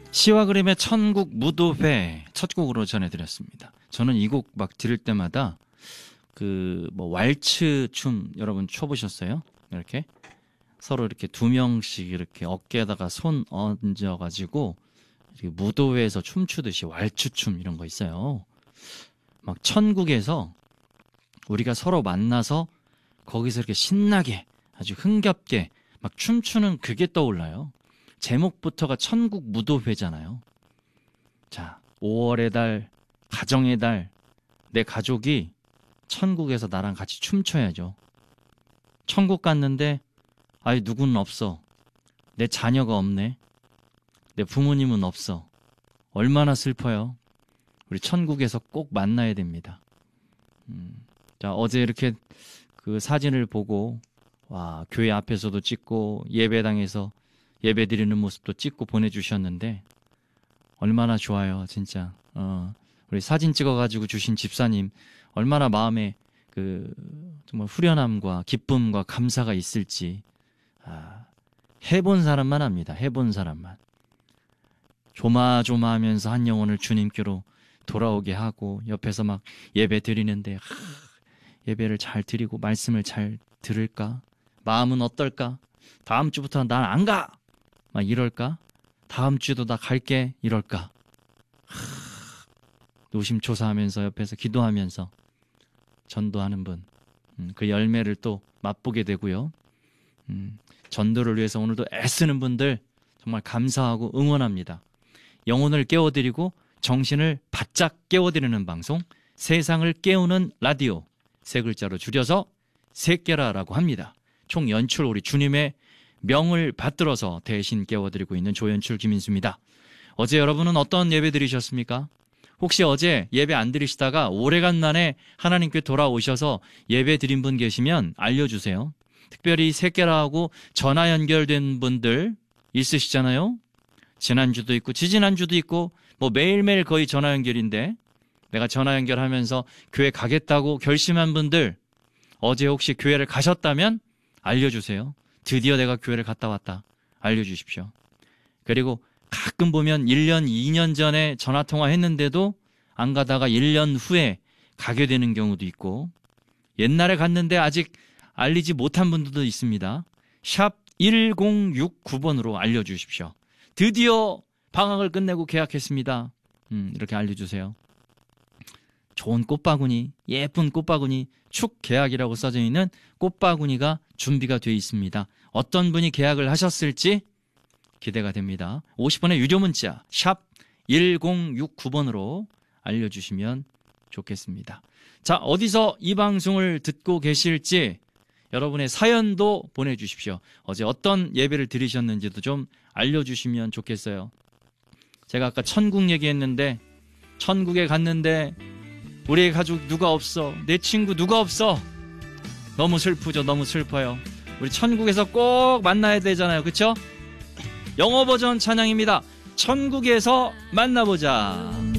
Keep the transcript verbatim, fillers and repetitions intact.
시와 그림의 천국 무도회 첫 곡으로 전해드렸습니다. 저는 이 곡 막 들을 때마다 그 뭐 왈츠 춤 여러분 춰보셨어요? 이렇게 서로 이렇게 두 명씩 이렇게 어깨에다가 손 얹어가지고 이렇게 무도회에서 춤추듯이 왈츠 춤 이런 거 있어요. 막 천국에서 우리가 서로 만나서 거기서 이렇게 신나게 아주 흥겹게 막 춤추는 그게 떠올라요. 제목부터가 천국 무도회잖아요. 자, 오월의 달, 가정의 달, 내 가족이 천국에서 나랑 같이 춤춰야죠. 천국 갔는데 아이 누구는 없어. 내 자녀가 없네. 내 부모님은 없어. 얼마나 슬퍼요. 우리 천국에서 꼭 만나야 됩니다. 음, 자, 어제 이렇게 그 사진을 보고 와, 교회 앞에서도 찍고 예배당에서 예배 드리는 모습도 찍고 보내주셨는데 얼마나 좋아요, 진짜. 어, 우리 사진 찍어가지고 주신 집사님 얼마나 마음에 그 정말 후련함과 기쁨과 감사가 있을지. 아, 해본 사람만 압니다. 해본 사람만. 조마조마하면서 한 영혼을 주님께로 돌아오게 하고 옆에서 막 예배 드리는데 하, 예배를 잘 드리고 말씀을 잘 들을까? 마음은 어떨까? 다음 주부터 난 안 가! 막 이럴까? 다음 주도 나 갈게 이럴까? 하, 노심초사하면서 옆에서 기도하면서 전도하는 분, 음, 그 열매를 또 맛보게 되고요. 음, 전도를 위해서 오늘도 애쓰는 분들 정말 감사하고 응원합니다. 영혼을 깨워드리고 정신을 바짝 깨워드리는 방송, 세상을 깨우는 라디오, 세 글자로 줄여서 세깨라라고 합니다. 총 연출 우리 주님의 명을 받들어서 대신 깨워드리고 있는 조연출 김인수입니다. 어제 여러분은 어떤 예배 드리셨습니까? 혹시 어제 예배 안 드리시다가 오래간만에 하나님께 돌아오셔서 예배 드린 분 계시면 알려주세요. 특별히 세깨라하고 전화 연결된 분들 있으시잖아요. 지난주도 있고 지지난주도 있고 뭐 매일매일 거의 전화 연결인데 내가 전화 연결하면서 교회 가겠다고 결심한 분들 어제 혹시 교회를 가셨다면 알려주세요. 드디어 내가 교회를 갔다 왔다. 알려주십시오. 그리고 가끔 보면 일 년, 이 년 전에 전화통화 했는데도 안 가다가 일 년 후에 가게 되는 경우도 있고 옛날에 갔는데 아직 알리지 못한 분들도 있습니다. 샵 일공육구 번으로 알려주십시오. 드디어 방학을 끝내고 계약했습니다. 음, 이렇게 알려주세요. 좋은 꽃바구니, 예쁜 꽃바구니, 축 계약이라고 써져 있는 꽃바구니가 준비가 되어 있습니다. 어떤 분이 계약을 하셨을지 기대가 됩니다. 오십 번의 유료 문자 샵 일공육구 번으로 알려주시면 좋겠습니다. 자, 어디서 이 방송을 듣고 계실지 여러분의 사연도 보내주십시오. 어제 어떤 예배를 드리셨는지도 좀 알려주시면 좋겠어요. 제가 아까 천국 얘기했는데 천국에 갔는데 우리의 가족 누가 없어. 내 친구 누가 없어. 너무 슬프죠. 너무 슬퍼요. 우리 천국에서 꼭 만나야 되잖아요. 그쵸? 영어 버전 찬양입니다. 천국에서 만나보자.